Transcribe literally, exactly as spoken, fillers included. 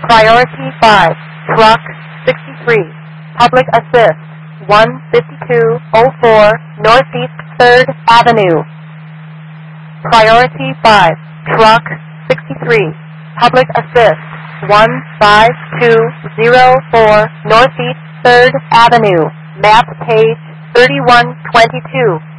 Priority five, Truck sixty-three, Public Assist, one fifty-two oh four Northeast third Avenue. Priority five, Truck sixty-three, Public Assist, one five two oh four Northeast third Avenue, map page thirty-one twenty-two.